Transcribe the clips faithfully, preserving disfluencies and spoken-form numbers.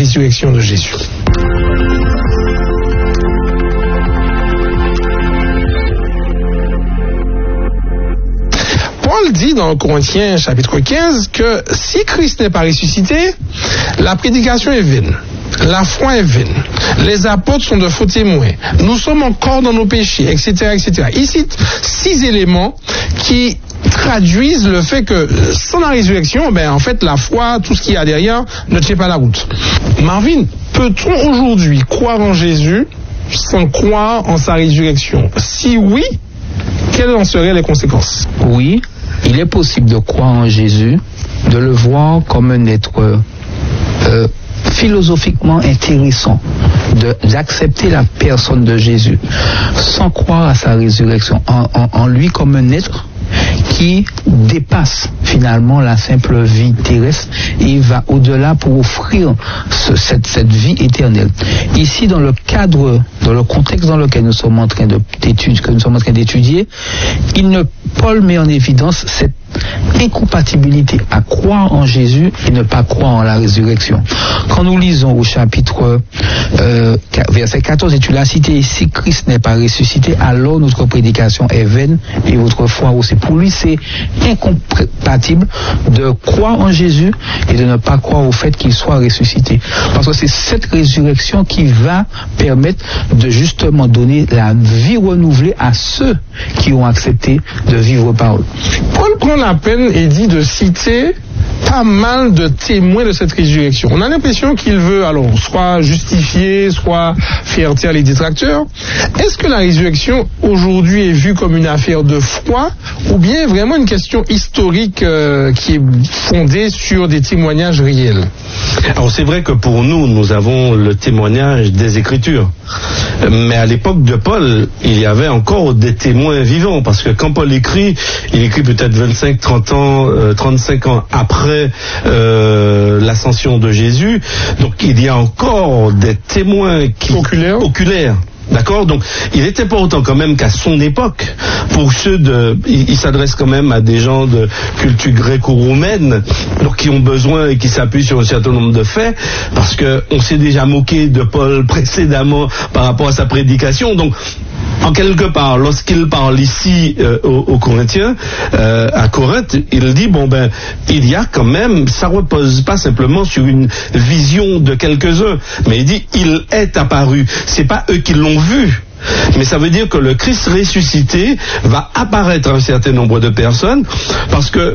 résurrection de Jésus. Paul dit dans Corinthiens chapitre quinze que si Christ n'est pas ressuscité, la prédication est vaine, la foi est vaine, les apôtres sont de faux témoins, nous sommes encore dans nos péchés, et cetera, et cetera. Il cite six éléments qui traduisent le fait que sans la résurrection, ben en fait la foi, tout ce qu'il y a derrière, ne tient pas la route. Marvin, peut-on aujourd'hui croire en Jésus sans croire en sa résurrection? Si oui, quelles en seraient les conséquences? Oui, il est possible de croire en Jésus, de le voir comme un être euh, philosophiquement intéressant, de, d'accepter la personne de Jésus, sans croire à sa résurrection, en, en, en lui comme un être qui dépasse finalement la simple vie terrestre et va au-delà pour offrir ce, cette, cette vie éternelle. Ici, dans le cadre, dans le contexte dans lequel nous sommes en train de, d'étudier, que nous sommes en train d'étudier, il ne, Paul met en évidence cette incompatibilité à croire en Jésus et ne pas croire en la résurrection. Quand nous lisons au chapitre euh, verset quatorze, et tu l'as cité, si Christ n'est pas ressuscité, alors notre prédication est vaine et votre foi aussi. Pour lui, c'est incompatible de croire en Jésus et de ne pas croire au fait qu'il soit ressuscité. Parce que c'est cette résurrection qui va permettre de justement donner la vie renouvelée à ceux qui ont accepté de vivre par eux. Paul prend la peine et dit de citer pas mal de témoins de cette résurrection. On a l'impression qu'il veut alors soit justifier, soit faire taire les détracteurs. Est-ce que la résurrection aujourd'hui est vue comme une affaire de foi ou bien vraiment une question historique euh, qui est fondée sur des témoignages réels? Alors c'est vrai que pour nous, nous avons le témoignage des Écritures. Mais à l'époque de Paul, il y avait encore des témoins vivants, parce que quand Paul écrit, il écrit peut-être vingt-cinq, trente ans, euh, trente-cinq ans après euh, l'ascension de Jésus. Donc il y a encore des témoins qui, oculaires. oculaires. D'accord? Donc, il est important quand même qu'à son époque, pour ceux de, il, il s'adresse quand même à des gens de culture gréco-romaine, donc qui ont besoin et qui s'appuient sur un certain nombre de faits, parce que on s'est déjà moqué de Paul précédemment par rapport à sa prédication. Donc, en quelque part, lorsqu'il parle ici euh, aux, aux Corinthiens, euh, à Corinthe, il dit bon ben, il y a quand même, ça repose pas simplement sur une vision de quelques-uns, mais il dit il est apparu. C'est pas eux qui l'ont vu, mais ça veut dire que le Christ ressuscité va apparaître à un certain nombre de personnes, parce que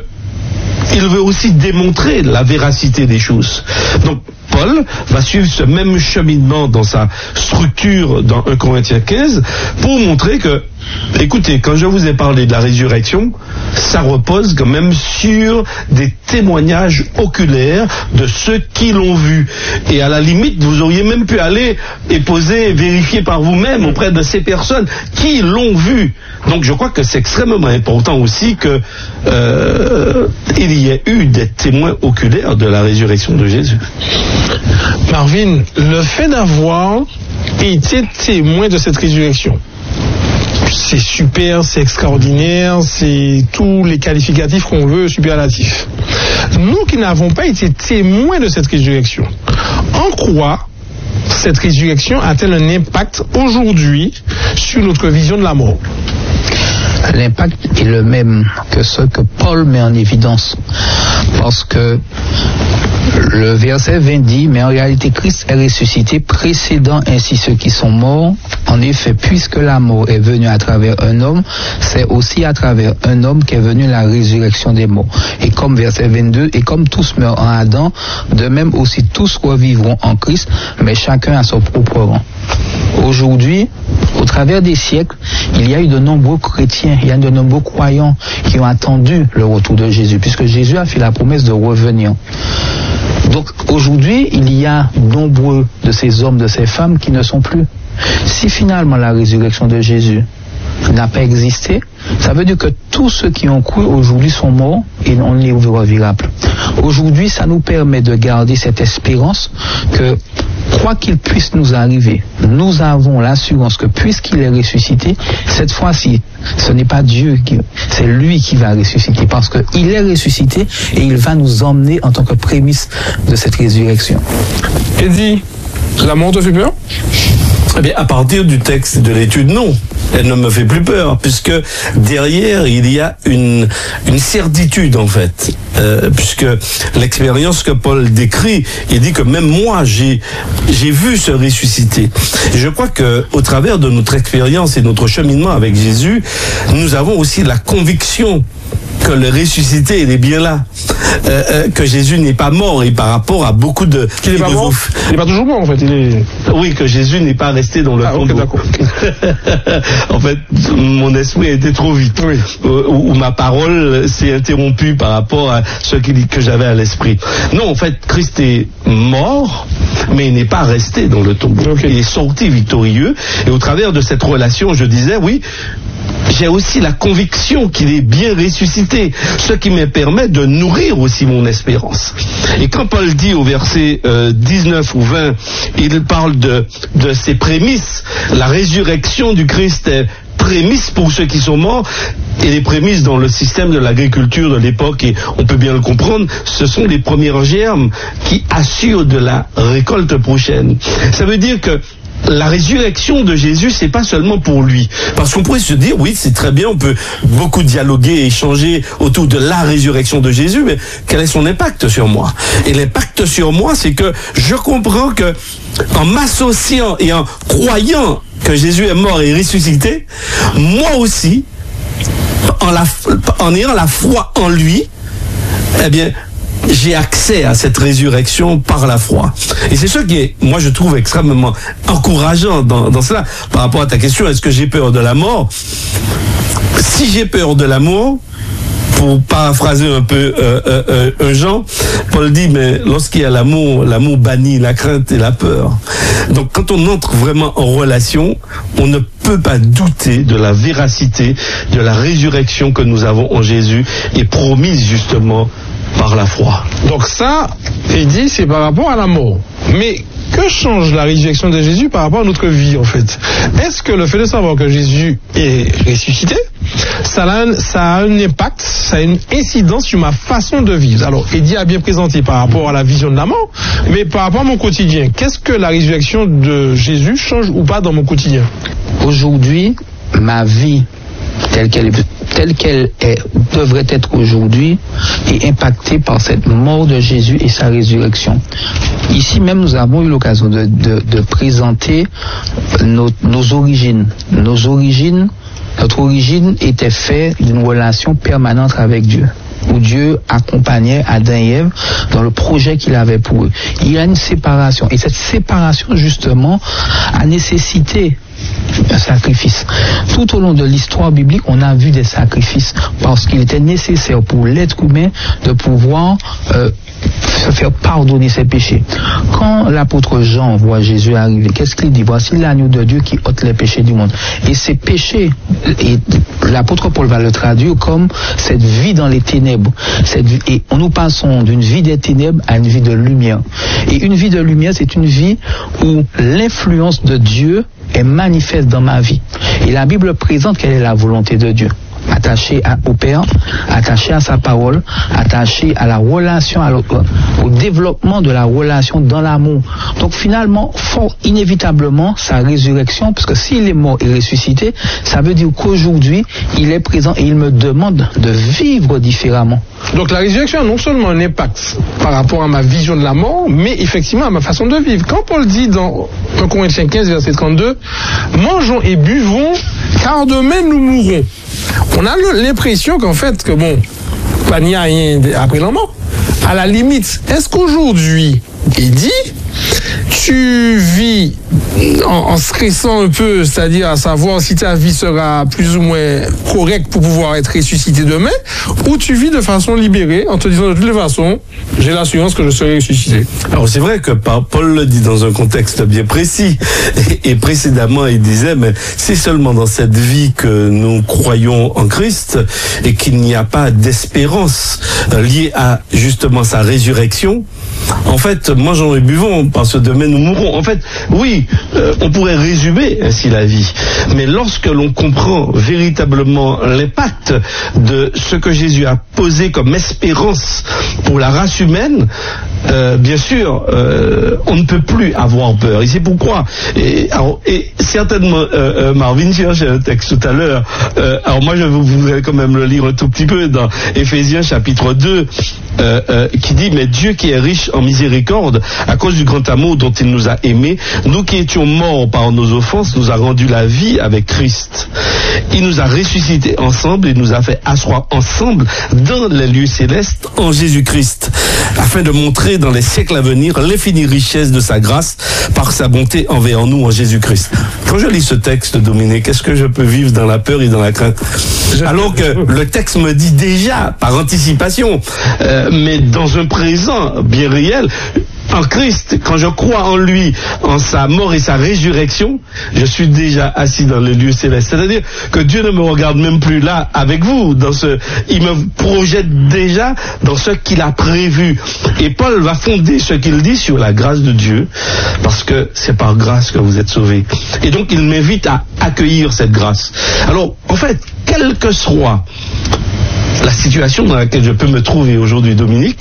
il veut aussi démontrer la véracité des choses. Donc Paul va suivre ce même cheminement dans sa structure dans un Corinthiens quinze pour montrer que, écoutez, quand je vous ai parlé de la résurrection, ça repose quand même sur des témoignages oculaires de ceux qui l'ont vu. Et à la limite, vous auriez même pu aller et poser, vérifier par vous-même auprès de ces personnes qui l'ont vu. Donc je crois que c'est extrêmement important aussi que euh, il y ait eu des témoins oculaires de la résurrection de Jésus. Marvin, le fait d'avoir été témoin de cette résurrection, c'est super, c'est extraordinaire, c'est tous les qualificatifs qu'on veut, superlatifs. Nous qui n'avons pas été témoins de cette résurrection, en quoi cette résurrection a-t-elle un impact aujourd'hui sur notre vision de la mort? L'impact est le même que ce que Paul met en évidence, parce que le verset vingt dit, mais en réalité Christ est ressuscité, précédant ainsi ceux qui sont morts. En effet, puisque la mort est venue à travers un homme, c'est aussi à travers un homme qu'est venue la résurrection des morts. Et comme verset vingt-deux, et comme tous meurent en Adam, de même aussi tous revivront en Christ, mais chacun à son propre rang. Aujourd'hui, au travers des siècles, il y a eu de nombreux chrétiens, il y a de nombreux croyants qui ont attendu le retour de Jésus, puisque Jésus a fait la promesse de revenir. Donc aujourd'hui, il y a nombreux de ces hommes, de ces femmes qui ne sont plus. Si finalement la résurrection de Jésus n'a pas existé, ça veut dire que tous ceux qui ont cru aujourd'hui sont morts et on ne les reverra plus. Aujourd'hui, ça nous permet de garder cette espérance que quoi qu'il puisse nous arriver, nous avons l'assurance que puisqu'il est ressuscité, cette fois-ci, ce n'est pas Dieu, qui, c'est lui qui va ressusciter, parce qu'il est ressuscité et il va nous emmener en tant que prémisse de cette résurrection. Eddie, la mort te fait peur? Eh bien, à partir du texte de l'étude, non. Elle ne me fait plus peur, puisque derrière, il y a une, une certitude, en fait. Euh, puisque l'expérience que Paul décrit, il dit que même moi, j'ai, j'ai vu se ressusciter. Et je crois que, au travers de notre expérience et notre cheminement avec Jésus, nous avons aussi la conviction que le ressuscité, il est bien là. Euh, euh, que Jésus n'est pas mort, et par rapport à beaucoup de... Qu'il n'est pas mort? Il n'est pas toujours mort, en fait. Il est... Oui, que Jésus n'est pas resté dans le ah, tombeau. Okay, d'accord. En fait, mon esprit a été trop vite. Oui. Ou, ou ma parole s'est interrompue par rapport à ce que j'avais à l'esprit. Non, en fait, Christ est mort, mais il n'est pas resté dans le tombeau. Okay. Il est sorti victorieux. Et au travers de cette relation, je disais, oui, j'ai aussi la conviction qu'il est bien ressuscité, ce qui me permet de nourrir aussi mon espérance. Et quand Paul dit au verset euh, dix-neuf ou vingt, il parle de, de ses prémices, la résurrection du Christ est prémices pour ceux qui sont morts, et les prémices dans le système de l'agriculture de l'époque, et on peut bien le comprendre, ce sont les premiers germes qui assurent de la récolte prochaine. Ça veut dire que la résurrection de Jésus, c'est pas seulement pour lui. Parce qu'on pourrait se dire, oui, c'est très bien, on peut beaucoup dialoguer et échanger autour de la résurrection de Jésus, mais quel est son impact sur moi? Et l'impact sur moi, c'est que je comprends que, en m'associant et en croyant que Jésus est mort et ressuscité, moi aussi, en, la, en ayant la foi en lui, eh bien, j'ai accès à cette résurrection par la foi. Et c'est ce qui est, moi je trouve extrêmement encourageant dans, dans cela. Par rapport à ta question, est-ce que j'ai peur de la mort? Si j'ai peur de la mort, pour paraphraser un peu euh, euh, euh, Jean, Paul dit, mais lorsqu'il y a l'amour, l'amour bannit la crainte et la peur. Donc quand on entre vraiment en relation, on ne peut pas douter de la véracité de la résurrection que nous avons en Jésus et promise justement par la foi. Donc ça, il dit, c'est par rapport à la mort. Mais que change la résurrection de Jésus par rapport à notre vie, en fait? Est-ce que le fait de savoir que Jésus est ressuscité, ça a, un, ça a un impact, ça a une incidence sur ma façon de vivre? Alors, Eddie a bien présenté par rapport à la vision de la mort, mais par rapport à mon quotidien, qu'est-ce que la résurrection de Jésus change ou pas dans mon quotidien? Aujourd'hui, ma vie telle qu'elle est, telle qu'elle est, devrait être aujourd'hui, est impactée par cette mort de Jésus et sa résurrection. Ici même, nous avons eu l'occasion de, de, de présenter nos, nos origines. Nos origines, notre origine était faite d'une relation permanente avec Dieu, où Dieu accompagnait Adam et Ève dans le projet qu'il avait pour eux. Il y a une séparation, et cette séparation, justement, a nécessité un sacrifice. Tout au long de l'histoire biblique, on a vu des sacrifices, parce qu'il était nécessaire pour l'être humain de pouvoir euh, se faire pardonner ses péchés. Quand l'apôtre Jean voit Jésus arriver, qu'est-ce qu'il dit? Voici l'agneau de Dieu qui ôte les péchés du monde. Et ces péchés, et l'apôtre Paul va le traduire comme cette vie dans les ténèbres. Cette vie, et nous passons d'une vie des ténèbres à une vie de lumière. Et une vie de lumière, c'est une vie où l'influence de Dieu est manifeste dans ma vie. Et la Bible présente quelle est la volonté de Dieu. Attaché à, au Père, attaché à sa parole, attaché à la relation, à au développement de la relation dans l'amour. Donc finalement, fort inévitablement, sa résurrection, parce que s'il est mort et ressuscité, ça veut dire qu'aujourd'hui, il est présent et il me demande de vivre différemment. Donc la résurrection a non seulement un impact par rapport à ma vision de la mort, mais effectivement à ma façon de vivre. Quand Paul dit dans un Corinthiens quinze, verset trente-deux, « Mangeons et buvons, car demain nous mourrons. » On a l'impression qu'en fait, que bon, il n'y a rien après la mort. À la limite, est-ce qu'aujourd'hui, il dit, tu vis en, en stressant un peu, c'est-à-dire à savoir si ta vie sera plus ou moins correcte pour pouvoir être ressuscité demain, ou tu vis de façon libérée en te disant de toutes les façons, j'ai l'assurance que je serai ressuscité. Alors c'est vrai que Paul le dit dans un contexte bien précis, et, et précédemment il disait, mais c'est seulement dans cette vie que nous croyons en Christ et qu'il n'y a pas d'espérance liée à justement sa résurrection. En fait, mangeons et buvons, parce que demain nous mourrons. En fait, oui, euh, on pourrait résumer ainsi la vie, mais lorsque l'on comprend véritablement l'impact de ce que Jésus a posé comme espérance pour la race humaine, euh, bien sûr, euh, on ne peut plus avoir peur. Et c'est pourquoi, et, alors, et certainement, euh, euh, Marvin cherchait un texte tout à l'heure, euh, alors moi je voudrais quand même le lire un tout petit peu dans Éphésiens chapitre deux, euh, euh, qui dit: mais Dieu qui est riche en miséricorde, à cause du grand amour dont il nous a aimés, nous qui étions morts par nos offenses, nous a rendu la vie avec Christ. Il nous a ressuscités ensemble et nous a fait asseoir ensemble dans les lieux célestes en Jésus-Christ, afin de montrer dans les siècles à venir l'infinie richesse de sa grâce par sa bonté envers nous en Jésus-Christ. Quand je lis ce texte, Dominique, est-ce que je peux vivre dans la peur et dans la crainte? Alors que le texte me dit déjà, par anticipation, euh, mais dans un présent bien réel, en Christ, quand je crois en lui, en sa mort et sa résurrection, je suis déjà assis dans les lieux célestes. C'est-à-dire que Dieu ne me regarde même plus là avec vous, dans ce, il me projette déjà dans ce qu'il a prévu. Et Paul va fonder ce qu'il dit sur la grâce de Dieu, parce que c'est par grâce que vous êtes sauvés. Et donc il m'invite à accueillir cette grâce. Alors, en fait, quelle que soit la situation dans laquelle je peux me trouver aujourd'hui, Dominique,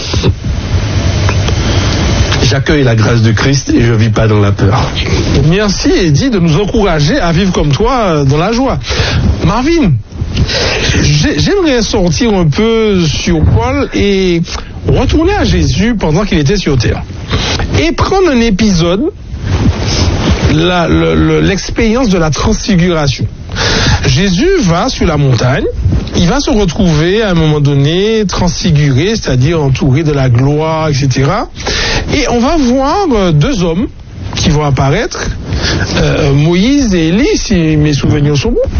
j'accueille la grâce de Christ et je ne vis pas dans la peur. Merci Eddie de nous encourager à vivre comme toi dans la joie. Marvin, j'aimerais sortir un peu sur Paul et retourner à Jésus pendant qu'il était sur terre. Et prendre un épisode, la, le, le, l'expérience de la transfiguration. Jésus va sur la montagne, il va se retrouver à un moment donné transfiguré, c'est-à-dire entouré de la gloire, et cetera. Et on va voir deux hommes qui vont apparaître, euh, Moïse et Élie, si mes souvenirs sont bons.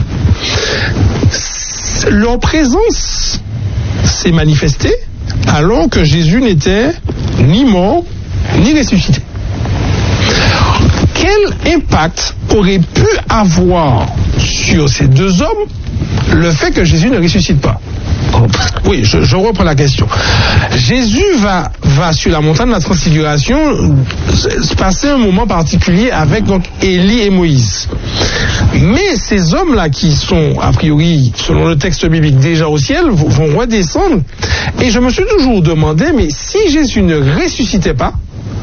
Leur présence s'est manifestée alors que Jésus n'était ni mort ni ressuscité. Quel impact aurait pu avoir sur ces deux hommes le fait que Jésus ne ressuscite pas? Oui, je, je reprends la question. Jésus va, va sur la montagne de la transfiguration passer un moment particulier avec donc Élie et Moïse. Mais ces hommes-là qui sont, a priori, selon le texte biblique, déjà au ciel, vont redescendre. Et je me suis toujours demandé, mais si Jésus ne ressuscitait pas,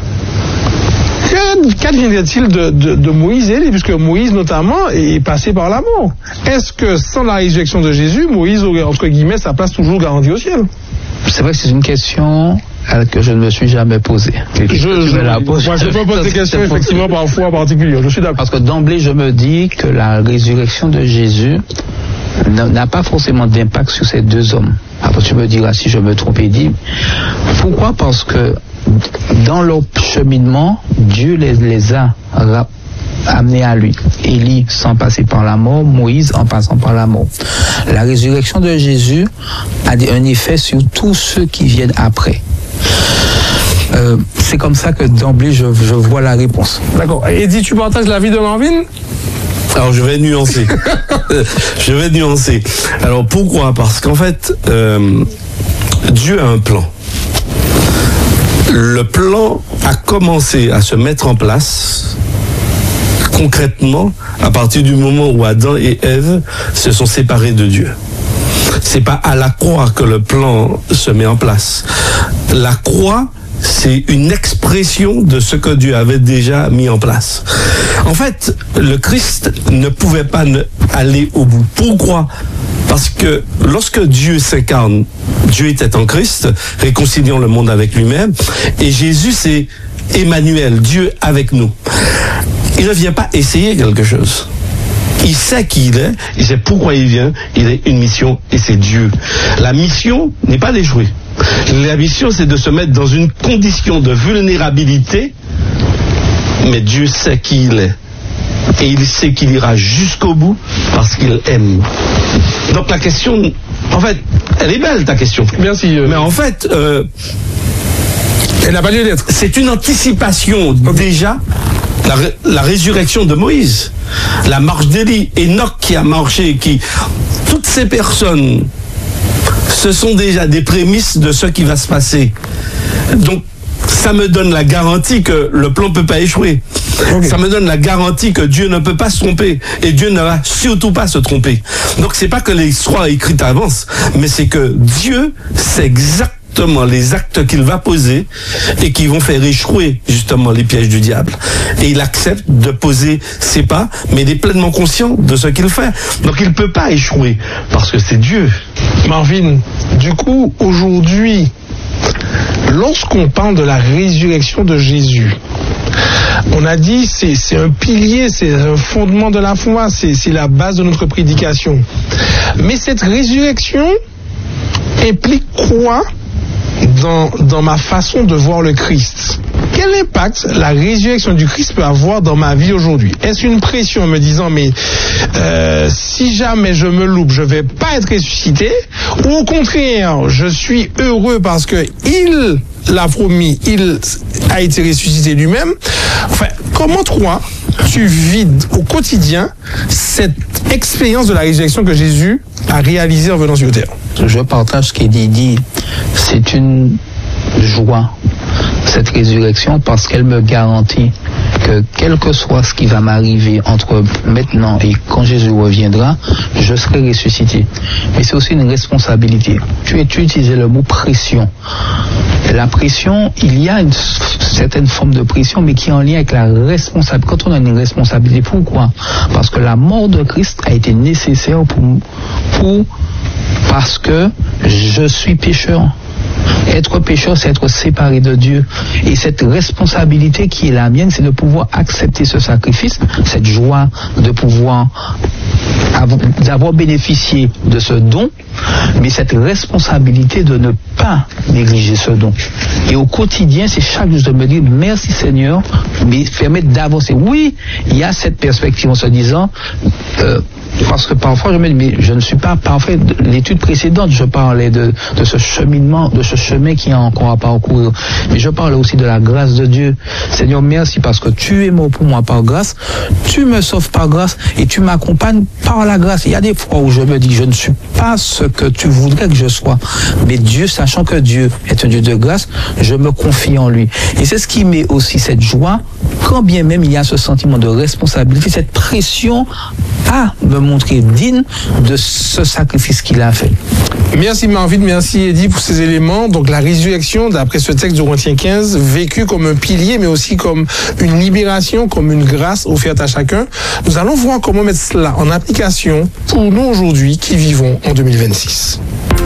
qu'adviendrait-il de, de, de Moïse et Élie, puisque Moïse notamment est passé par la mort? Est-ce que sans la résurrection de Jésus, Moïse aurait entre guillemets sa place toujours garantie au ciel? C'est vrai que c'est une question que je ne me suis jamais posée. Je, je, la pose, moi, je peux poser des questions effectivement parfois particulières. Je suis d'accord. Parce que d'emblée, je me dis que la résurrection de Jésus n'a pas forcément d'impact sur ces deux hommes. Après, tu me diras si je me trompe et dis pourquoi? Parce que dans leur cheminement, Dieu les, les a amenés à lui. Élie sans passer par la mort, Moïse en passant par la mort. La résurrection de Jésus a un effet sur tous ceux qui viennent après. Euh, c'est comme ça que d'emblée je, je vois la réponse. D'accord. Eddie, tu partages l'avis de Marvin? Alors je vais nuancer. je vais nuancer. Alors pourquoi? Parce qu'en fait, euh, Dieu a un plan. Le plan a commencé à se mettre en place concrètement à partir du moment où Adam et Ève se sont séparés de Dieu. C'est pas à la croix que le plan se met en place. La croix, c'est une expression de ce que Dieu avait déjà mis en place. En fait, le Christ ne pouvait pas aller au bout. Pourquoi? Parce que lorsque Dieu s'incarne, Dieu était en Christ, réconciliant le monde avec lui-même, et Jésus c'est Emmanuel, Dieu avec nous. Il ne vient pas essayer quelque chose. Il sait qui il est, il sait pourquoi il vient, il a une mission et c'est Dieu. La mission n'est pas d'échouer. La mission c'est de se mettre dans une condition de vulnérabilité, mais Dieu sait qui il est. Et il sait qu'il ira jusqu'au bout parce qu'il aime. Donc la question, en fait, elle est belle ta question. Merci. Euh... Mais en fait, euh, elle n'a pas lieu d'être. C'est une anticipation déjà. La, la résurrection de Moïse, la marche d'Élie, Enoch qui a marché, qui, toutes ces personnes, ce sont déjà des prémices de ce qui va se passer. Donc, ça me donne la garantie que le plan peut pas échouer. Okay. Ça me donne la garantie que Dieu ne peut pas se tromper et Dieu ne va surtout pas se tromper. Donc c'est pas que l'histoire est écrite à l'avance, mais c'est que Dieu sait exactement les actes qu'il va poser et qui vont faire échouer justement les pièges du diable. Et il accepte de poser ses pas, mais il est pleinement conscient de ce qu'il fait. Donc il ne peut pas échouer parce que c'est Dieu. Marvin, du coup, aujourd'hui, lorsqu'on parle de la résurrection de Jésus, on a dit c'est c'est un pilier, c'est un fondement de la foi, c'est c'est la base de notre prédication. Mais cette résurrection implique quoi dans dans ma façon de voir le Christ? Quel impact la résurrection du Christ peut avoir dans ma vie aujourd'hui? Est-ce une pression en me disant mais euh, si jamais je me loupe, je vais pas être ressuscité? Ou au contraire, je suis heureux parce que il l'a promis, il a été ressuscité lui-même. Enfin, comment toi, tu vis au quotidien cette expérience de la résurrection que Jésus a réalisée en venant sur terre? Je partage ce qu'Eddie dit. C'est une joie, cette résurrection, parce qu'elle me garantit que quel que soit ce qui va m'arriver entre maintenant et quand Jésus reviendra, je serai ressuscité. Mais c'est aussi une responsabilité. Tu, tu utilisais le mot pression. La pression, il y a une certaine forme de pression, mais qui est en lien avec la responsabilité. Quand on a une responsabilité, pourquoi? Parce que la mort de Christ a été nécessaire pour, pour parce que je suis pécheur. Être pécheur, c'est être séparé de Dieu. Et cette responsabilité qui est la mienne, c'est de pouvoir accepter ce sacrifice, cette joie de pouvoir avoir, d'avoir bénéficié de ce don, mais cette responsabilité de ne pas négliger ce don. Et au quotidien, c'est chaque jour de me dire merci Seigneur, mais permettre d'avancer. Oui, il y a cette perspective en se disant euh, parce que parfois je me dis mais je ne suis pas parfait. L'étude précédente, je parlais de, de ce cheminement, de ce chemin qui est encore à parcourir. Mais je parle aussi de la grâce de Dieu. Seigneur, merci parce que tu es mort pour moi par grâce, tu me sauves par grâce et tu m'accompagnes par la grâce. Il y a des fois où je me dis je ne suis pas ce que tu voudrais que je sois. Mais Dieu, sachant que Dieu est un Dieu de grâce, je me confie en lui. Et c'est ce qui met aussi cette joie, quand bien même il y a ce sentiment de responsabilité, cette pression à me montrer digne de ce sacrifice qu'il a fait. Merci Marvin, merci Eddie pour ces éléments. Donc la résurrection, d'après ce texte de Corinthiens quinze, vécue comme un pilier, mais aussi comme une libération, comme une grâce offerte à chacun. Nous allons voir comment mettre cela en application pour nous aujourd'hui qui vivons en deux mille vingt-six.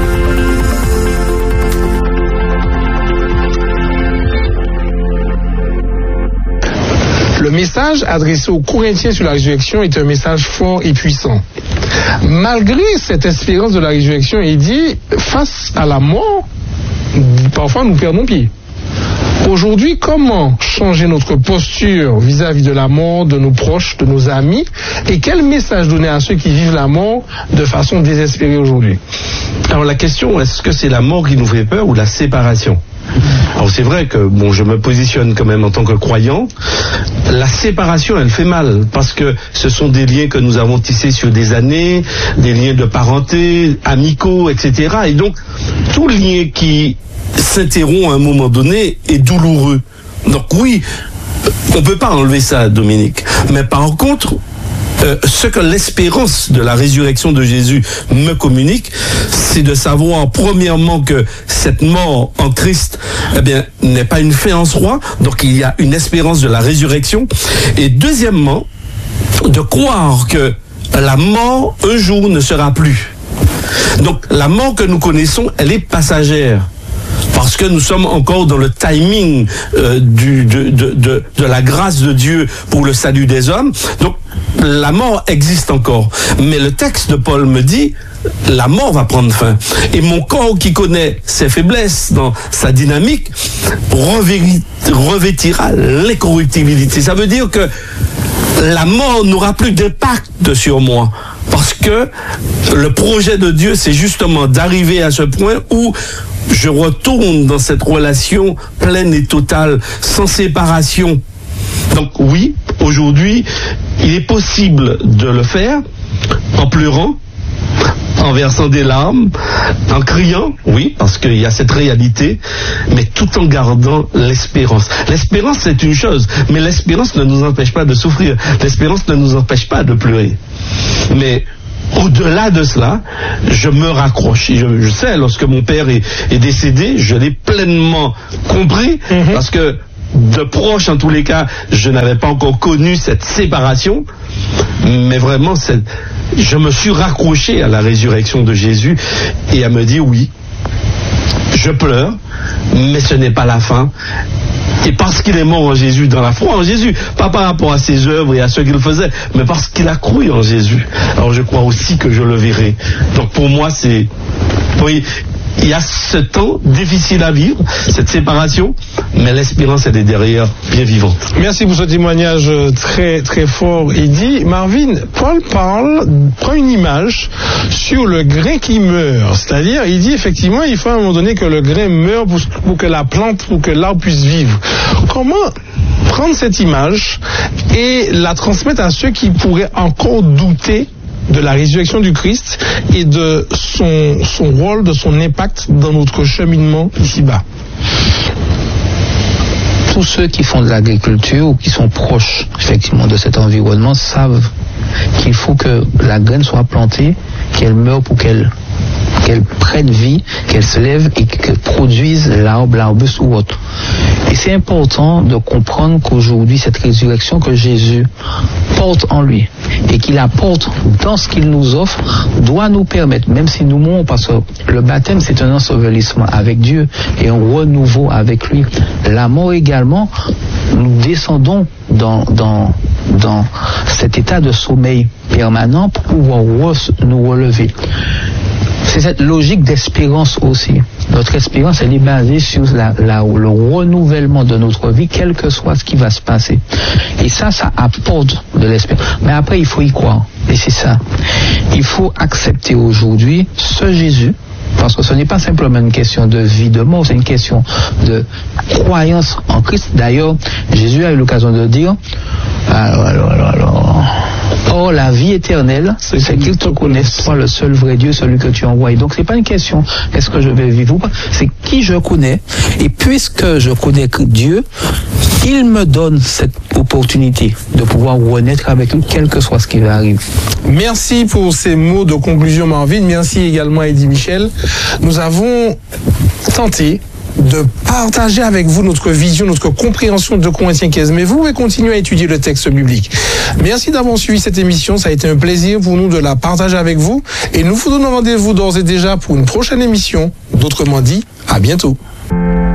Le message adressé aux Corinthiens sur la résurrection est un message fort et puissant. Malgré cette espérance de la résurrection, il dit, face à la mort, parfois nous perdons pied. Aujourd'hui, comment changer notre posture vis-à-vis de la mort, de nos proches, de nos amis, et quel message donner à ceux qui vivent la mort de façon désespérée aujourd'hui? Alors la question, est-ce que c'est la mort qui nous fait peur ou la séparation? Alors c'est vrai que bon, je me positionne quand même en tant que croyant. La séparation, elle fait mal parce que ce sont des liens que nous avons tissés sur des années, des liens de parenté, amicaux, et cetera. Et donc tout lien qui s'interrompt à un moment donné est douloureux. Donc oui, on peut pas enlever ça, Dominique. Mais par contre, Euh, ce que l'espérance de la résurrection de Jésus me communique, c'est de savoir premièrement que cette mort en Christ, eh bien, n'est pas une fin en soi, donc il y a une espérance de la résurrection, et deuxièmement, de croire que la mort un jour ne sera plus. Donc la mort que nous connaissons, elle est passagère. Parce que nous sommes encore dans le timing euh, du, de, de, de, de la grâce de Dieu pour le salut des hommes. Donc, la mort existe encore. Mais le texte de Paul me dit, la mort va prendre fin. Et mon corps qui connaît ses faiblesses dans sa dynamique, revêtira l'incorruptibilité. Ça veut dire que la mort n'aura plus d'impact sur moi. Parce que le projet de Dieu, c'est justement d'arriver à ce point où je retourne dans cette relation pleine et totale, sans séparation. Donc oui, aujourd'hui, il est possible de le faire en pleurant, en versant des larmes, en criant, oui, parce qu'il y a cette réalité, mais tout en gardant l'espérance. L'espérance, c'est une chose, mais l'espérance ne nous empêche pas de souffrir. L'espérance ne nous empêche pas de pleurer. Mais au-delà de cela, je me raccroche. Et je, je sais, lorsque mon père est, est décédé, je l'ai pleinement compris, mm-hmm. parce que de proche, en tous les cas, je n'avais pas encore connu cette séparation, mais vraiment, cette, je me suis raccroché à la résurrection de Jésus et à me dire oui, je pleure, mais ce n'est pas la fin. Et parce qu'il est mort en Jésus, dans la foi en Jésus, pas par rapport à ses œuvres et à ce qu'il faisait, mais parce qu'il a cru en Jésus. Alors je crois aussi que je le verrai. Donc pour moi, c'est... Oui, il y a ce temps difficile à vivre, cette séparation, mais l'espérance, elle est derrière, bien vivante. Merci pour ce témoignage très très fort. Il dit, Marvin, Paul parle, prend une image sur le grain qui meurt. C'est-à-dire, il dit effectivement, il faut à un moment donné que le grain meure pour, pour que la plante, pour que l'arbre puisse vivre. Comment prendre cette image et la transmettre à ceux qui pourraient encore douter de la résurrection du Christ et de son, son rôle, de son impact dans notre cheminement ici-bas? Tous ceux qui font de l'agriculture ou qui sont proches effectivement de cet environnement savent qu'il faut que la graine soit plantée, qu'elle meure pour qu'elle qu'elle prenne vie, qu'elle se lève et qu'elle produise l'arbre, l'arbuste ou autre. Et c'est important de comprendre qu'aujourd'hui, cette résurrection que Jésus porte en lui et qu'il apporte dans ce qu'il nous offre, doit nous permettre, même si nous mourons, parce que le baptême, c'est un ensevelissement avec Dieu et un renouveau avec lui. La mort également, nous descendons dans, dans, dans cet état de sommeil permanent pour pouvoir nous relever. C'est cette logique d'espérance aussi. Notre espérance, elle est basée sur la, la, le renouvellement de notre vie, quel que soit ce qui va se passer. Et ça, ça apporte de l'espérance. Mais après, il faut y croire. Et c'est ça. Il faut accepter aujourd'hui ce Jésus, parce que ce n'est pas simplement une question de vie, de mort, c'est une question de croyance en Christ. D'ailleurs, Jésus a eu l'occasion de dire, alors, alors, alors, alors, or, la vie éternelle, c'est, c'est qu'ils te connaissent, toi, le seul vrai Dieu, celui que tu envoies. Donc, c'est pas une question, est-ce que je vais vivre ou pas, c'est qui je connais. Et puisque je connais Dieu, il me donne cette opportunité de pouvoir renaître avec lui, quel que soit ce qui va arriver. Merci pour ces mots de conclusion, Marvin. Merci également à Eddie Michel. Nous avons tenté de partager avec vous notre vision, notre compréhension de Corinthiens quinze. Mais vous pouvez continuer à étudier le texte biblique. Merci d'avoir suivi cette émission. Ça a été un plaisir pour nous de la partager avec vous. Et nous vous donnons rendez-vous d'ores et déjà pour une prochaine émission. D'autrement dit, à bientôt.